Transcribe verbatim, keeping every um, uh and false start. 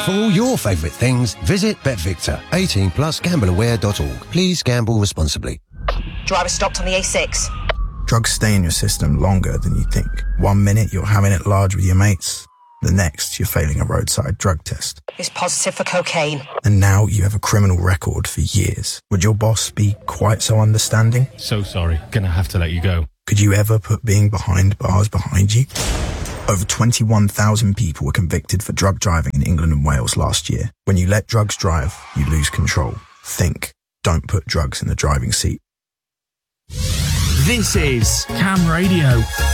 For all your favourite things, visit BetVictor. eighteen plus gamble aware dot org. Please gamble responsibly. Driver stopped on the A six. Drugs stay in your system longer than you think. One minute you're having it large with your mates. The next you're failing a roadside drug test. It's positive for cocaine. And now you have a criminal record for years. Would your boss be quite so understanding? So sorry. Gonna have to let you go. Could you ever put being behind bars behind you? Over twenty-one thousand people were convicted for drug driving in England and Wales last year. When you let drugs drive, you lose control. Think. Don't put drugs in the driving seat. This is Cam Radio.